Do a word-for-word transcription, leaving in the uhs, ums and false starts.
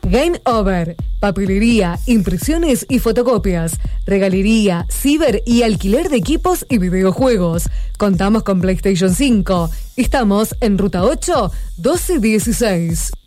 Game Over, papelería, impresiones y fotocopias, regalería, ciber y alquiler de equipos y videojuegos. Contamos con PlayStation cinco. Estamos en Ruta ocho, doce dieciséis.